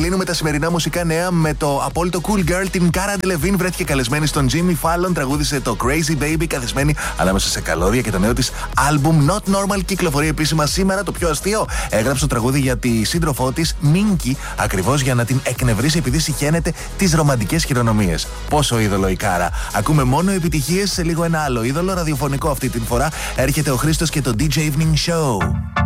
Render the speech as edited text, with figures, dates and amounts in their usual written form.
κλείνουμε τα σημερινά μουσικά νέα με το απόλυτο cool girl. Την Cara Delevingne βρέθηκε καλεσμένη στον Jimmy Fallon. Τραγούδισε το Crazy Baby, καθισμένη ανάμεσα σε καλώδια, και το νέο της άλμπουμ Not Normal κυκλοφορεί επίσημα σήμερα. Το πιο αστείο, έγραψε το τραγούδι για τη σύντροφό της Minky, ακριβώς για να την εκνευρίσει επειδή συχαίνεται τις ρομαντικές χειρονομίες. Πόσο είδωλο η Cara. Ακούμε μόνο επιτυχίες, σε λίγο ένα άλλο είδωλο ραδιοφωνικό αυτή την φορά. Έρχεται ο Χρήστος και το DJ Evening Show.